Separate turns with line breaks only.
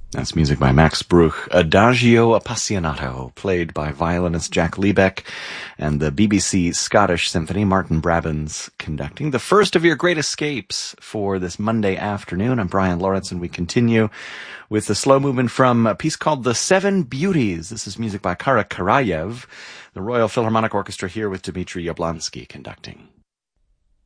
That's music by Max Bruch, Adagio Appassionato, played by violinist Jack Liebeck, and the BBC Scottish Symphony, Martin Brabbins conducting. The first of your great escapes for this Monday afternoon. I'm Brian Lawrence, and we continue with the slow movement from a piece called The Seven Beauties. This is music by Kara Karayev, the Royal Philharmonic Orchestra here with Dmitry Yablonsky conducting.